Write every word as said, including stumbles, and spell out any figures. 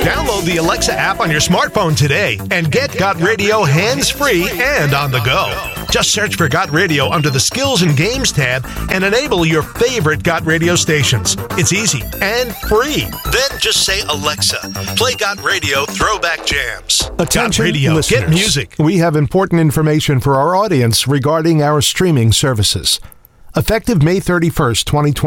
Download the Alexa app on your smartphone today and get Got Radio hands-free and on the go. Just search for Got Radio under the Skills and Games tab and enable your favorite Got Radio stations. It's easy and free. Then just say, Alexa, play Got Radio Throwback Jams. Attention, Got Radio, listeners. get music. We have important information for our audience regarding our streaming services. Effective May thirty-first, twenty twenty.